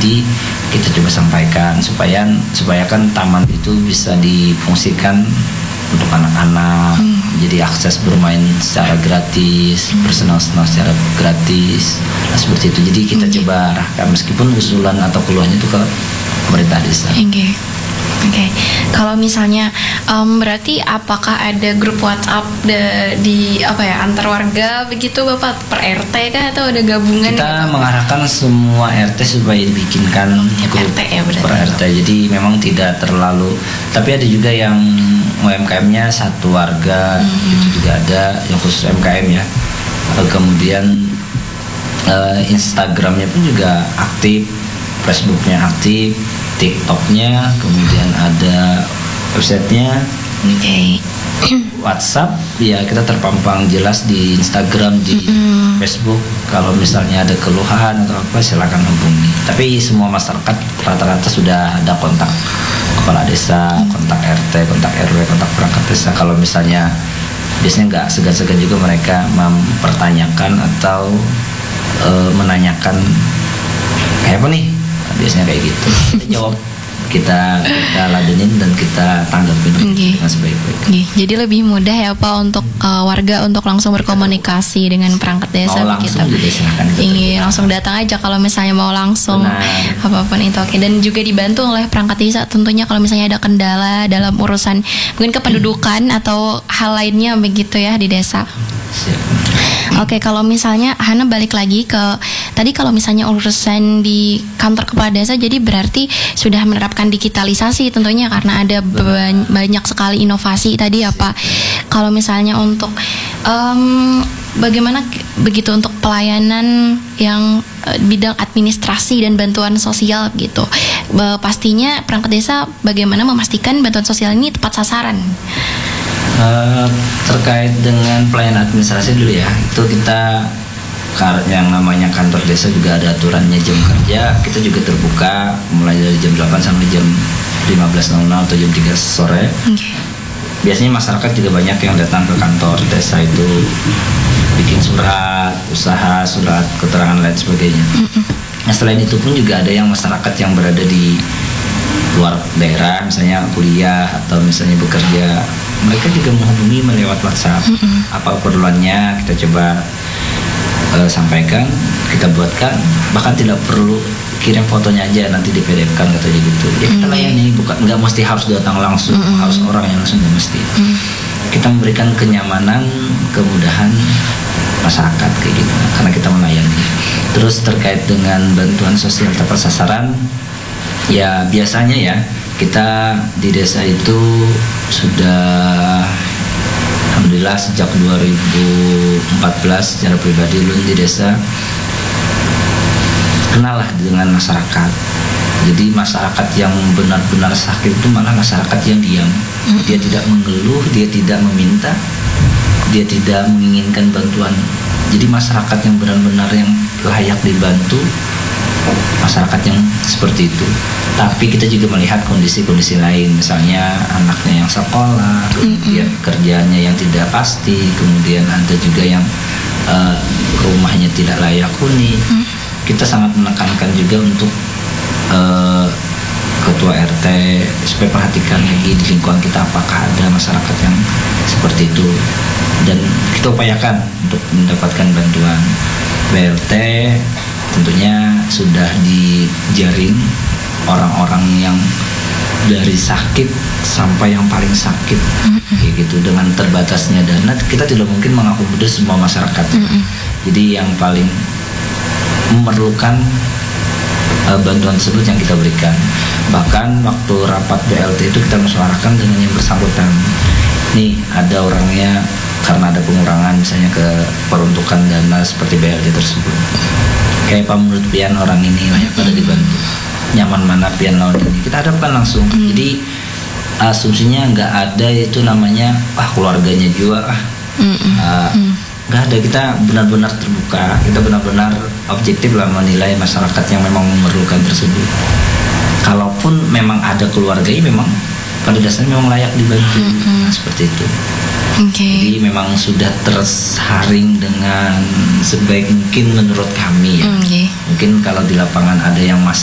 Jadi kita coba sampaikan supaya kan taman itu bisa difungsikan untuk anak-anak. Jadi akses bermain secara gratis, bersenang-senang secara gratis. Nah, seperti itu. Jadi kita coba arahkan meskipun usulan atau keluhannya itu ke pemerintah desa. Oke. Kalau misalnya berarti apakah ada grup WhatsApp di antar warga begitu Bapak, per RT kah atau ada gabungan? Kita mengarahkan semua RT supaya dibikinkan grup RT ya, berarti. per RT. Jadi memang tidak terlalu, tapi ada juga yang UMKM-nya satu warga, itu juga ada yang khusus UMKM ya. Kemudian Instagramnya pun juga aktif, Facebooknya aktif, TikToknya, kemudian ada websitenya. WhatsApp ya kita terpampang jelas di Instagram, di Facebook. Kalau misalnya ada keluhan atau apa silakan hubungi. Tapi semua masyarakat rata-rata sudah ada kontak kepala desa, kontak RT, kontak RW, kontak perangkat desa. Kalau misalnya biasanya nggak segan-segan juga mereka mempertanyakan atau menanyakan kayak apa nih, biasanya kayak gitu. Kita jawab, kita ladenin dan kita tanggapin dengan sebaik-baiknya. Jadi lebih mudah ya Pak untuk warga untuk langsung berkomunikasi dengan perangkat desa. Mau langsung juga silakan. Langsung datang aja kalau misalnya mau langsung. Apapun itu oke. Dan juga dibantu oleh perangkat desa tentunya kalau misalnya ada kendala dalam urusan mungkin kependudukan atau hal lainnya begitu ya di desa. Oke, kalau misalnya Hana balik lagi ke tadi, kalau misalnya urusan di kantor kepala desa, jadi berarti sudah menerapkan digitalisasi tentunya karena ada banyak sekali inovasi tadi ya Pak. Kalau misalnya untuk bagaimana begitu untuk pelayanan yang bidang administrasi dan bantuan sosial gitu, pastinya perangkat desa bagaimana memastikan bantuan sosial ini tepat sasaran? Terkait dengan pelayanan administrasi dulu ya, itu kita yang namanya kantor desa juga ada aturannya jam kerja. Kita juga terbuka mulai dari jam 8 sampai jam 15.00 atau jam 3 sore. Biasanya masyarakat juga banyak yang datang ke kantor desa itu bikin surat usaha, surat keterangan lain sebagainya. Nah, selain itu pun juga ada yang masyarakat yang berada di luar daerah, misalnya kuliah atau misalnya bekerja, mereka juga menghubungi lewat WhatsApp. Apa keperluannya kita coba sampaikan, kita buatkan, bahkan tidak perlu kirim fotonya aja nanti di PDF-kan katanya gitu. Ya kita layani, bukan nggak mesti harus datang langsung, harus orang yang langsung, nggak mesti. Kita memberikan kenyamanan, kemudahan masyarakat kayak gitu, karena kita melayani. Terus terkait dengan bantuan sosial tepat sasaran, ya biasanya ya kita di desa itu sudah alhamdulillah sejak 2014 secara pribadi di desa kenal lah dengan masyarakat. Jadi masyarakat yang benar-benar sakit itu malah masyarakat yang diam. Dia tidak mengeluh, dia tidak meminta, dia tidak menginginkan bantuan. Jadi masyarakat yang benar-benar yang layak dibantu, masyarakat yang seperti itu. Tapi kita juga melihat kondisi-kondisi lain, misalnya anaknya yang sekolah, kemudian kerjanya yang tidak pasti, kemudian ada juga yang rumahnya tidak layak huni. Kita sangat menekankan juga untuk ketua RT supaya perhatikan lagi di lingkungan kita apakah ada masyarakat yang seperti itu, dan kita upayakan untuk mendapatkan bantuan. BLT tentunya sudah dijaring orang-orang yang dari sakit sampai yang paling sakit, kayak gitu. Dengan terbatasnya dana, kita tidak mungkin mengakomodir semua masyarakat. Jadi yang paling memerlukan bantuan tersebut yang kita berikan. Bahkan waktu rapat BLT itu kita musyawarahkan dengan yang bersangkutan. Nih ada orangnya, karena ada pengurangan misalnya ke peruntukan dana seperti BLT tersebut. Kayak Pak, menurut pian orang ini layak pada dibantu, nyaman mana pian lawan ini, kita hadapkan langsung. Jadi asumsinya nggak ada itu namanya keluarganya juga nggak ada. Kita benar-benar terbuka, kita benar-benar objektif lah menilai masyarakat yang memang memerlukan tersebut. Kalaupun memang ada keluarganya memang pada dasarnya memang layak dibantu. Seperti itu. Jadi memang sudah tersaring dengan sebaik mungkin menurut kami ya. Mungkin kalau di lapangan ada yang masih